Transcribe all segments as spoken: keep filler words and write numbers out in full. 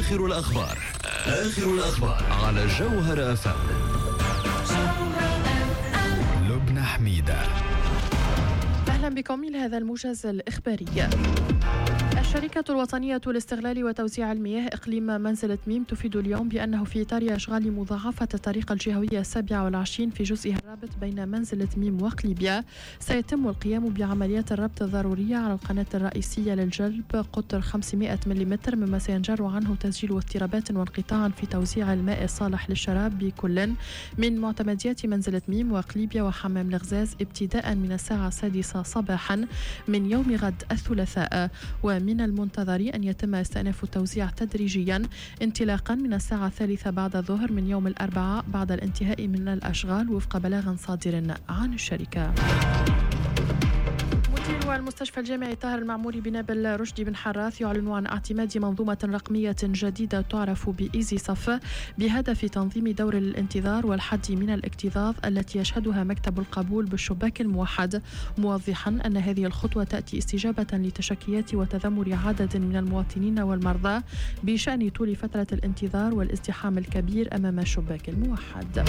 آخر الأخبار آخر الأخبار على جوهر أف أم. لبنى حميدة. أهلا بكم إلى هذا الموجز الإخباري. الشركة الوطنية لاستغلال وتوزيع المياه إقليم منزلة ميم تفيد اليوم بأنه في إطار أشغال مضاعفة الطريق الجهوية السابعة والعشرين في جزئها الرابط بين منزلة ميم وقليبية، سيتم القيام بعمليات الربط الضرورية على القناة الرئيسية للجلب قطر خمسمائة ملم، مما سينجر عنه تسجيل اضطرابات وانقطاع في توزيع الماء الصالح للشراب بكل من معتمديات منزلة ميم وقليبية وحمام الغزاز ابتداء من الساعة السادسة صباحا من يوم غد الثلاثاء. ومن المنتظر أن يتم استئناف التوزيع تدريجيا انطلاقا من الساعة الثالثة بعد الظهر من يوم الأربعاء بعد الانتهاء من الأشغال وفق بلاغ صادر عن الشركة. مدير المستشفى الجامعي طاهر المعموري بنابل رشدي بن حراث يعلن عن اعتماد منظومة رقمية جديدة تعرف بإيزي صف بهدف تنظيم دور الانتظار والحد من الاكتظاظ التي يشهدها مكتب القبول بالشباك الموحد، موضحا أن هذه الخطوة تأتي استجابة لتشكيات وتذمر عدد من المواطنين والمرضى بشأن طول فترة الانتظار والازدحام الكبير أمام الشباك الموحد.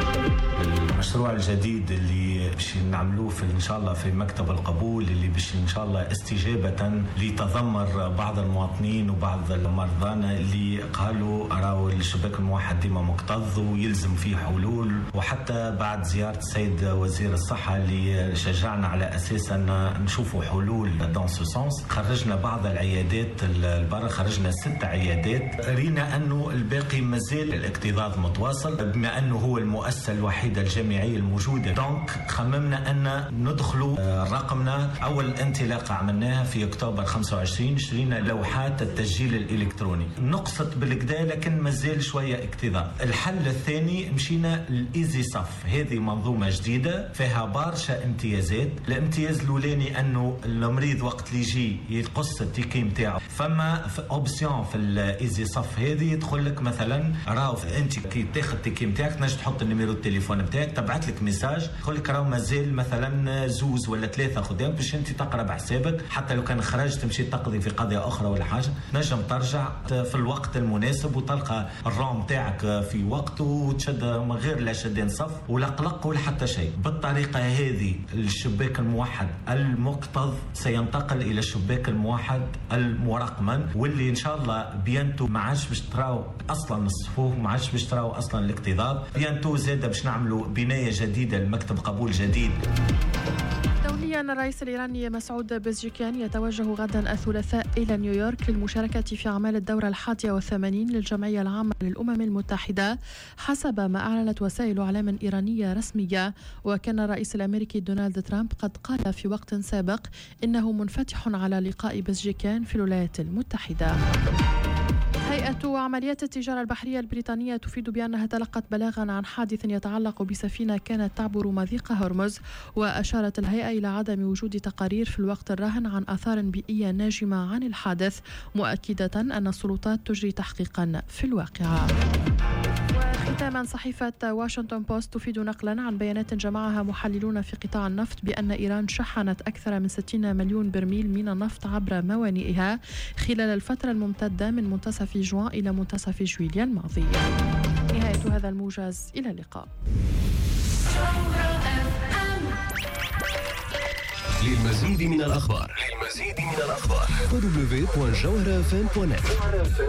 المشروع الجديد اللي باش نعملوه في ان شاء الله في مكتب القبول اللي باش ان شاء الله استجابه لتذمر بعض المواطنين وبعض المرضى اللي قالوا راهو الشباك الموحد ديما مكتظ ويلزم فيه حلول، وحتى بعد زياره السيد وزير الصحه اللي شجعنا على اساس ان نشوفوا حلول دون سو سونس، خرجنا بعض العيادات البرا، خرجنا ست عيادات، رينا انه الباقي مازال الاكتظاظ متواصل بما انه هو المؤسسه الوحيده الجامعيه الموجوده. دونك خممنا ان ندخلوا رقمنا. اول انطلاقه عملناها في اكتوبر خمسة وعشرين، شرينا لوحات التسجيل الالكتروني، نقصت بالكدا لكن مازال شويه اكتظاظ. الحل الثاني مشينا الايزي صف، هذه منظومه جديده فيها برشا امتيازات. الامتياز الاولاني انه المريض وقت اللي يجي يقص التيكي نتاعو، فما اوبسيون في الايزي صف هذه يدخل لك مثلا راهو انت كي تاخذ التيكي نتاعك تنجم تحط النيميرو التليفون نتاعك، تبعت لك ميساج يقول لك راهو مازال مثلا زوز ولا ثلاثه خدام باش انت تقرا بحسابك، حتى لو كان خرجت تمشي تقضي في قضيه اخرى ولا حاجه نجم ترجع في الوقت المناسب وتلقى الروم نتاعك في وقته وتشد من غير لا شدين صف ولا قلق ولا حتى شيء. بالطريقه هذه الشباك الموحد المكتظ سينتقل الى الشباك الموحد المرقمن، واللي ان شاء الله بيانتو ما عادش باش تراو اصلا الصفوف، ما عادش باش تراو اصلا الاكتظاظ. بيانتو زاده باش نعملوا بنايه جديده لمكتب قبول جديد. دوليا الرئيس الإيراني مسعود بزجكيان يتوجه غدا الثلاثاء إلى نيويورك للمشاركة في أعمال الدورة الحادية والثمانين للجمعية العامة للأمم المتحدة حسب ما أعلنت وسائل إعلام إيرانية رسمية. وكان الرئيس الأمريكي دونالد ترامب قد قال في وقت سابق إنه منفتح على لقاء بزجكيان في الولايات المتحدة. هيئة عمليات التجارة البحرية البريطانية تفيد بأنها تلقت بلاغا عن حادث يتعلق بسفينة كانت تعبر مضيق هرمز، وأشارت الهيئة إلى عدم وجود تقارير في الوقت الراهن عن آثار بيئية ناجمة عن الحادث، مؤكدة أن السلطات تجري تحقيقا في الواقعة. ختاما، صحيفة واشنطن بوست تفيد نقلا عن بيانات جمعها محللون في قطاع النفط بأن إيران شحنت أكثر من ستين مليون برميل من النفط عبر موانئها خلال الفترة الممتدة من منتصف جوان إلى منتصف جويليا الماضي. نهاية هذا الموجز، إلى اللقاء. للمزيد من الأخبار للمزيد من الأخبار دبليو دبليو دبليو دوت جوهر اف ام دوت نت.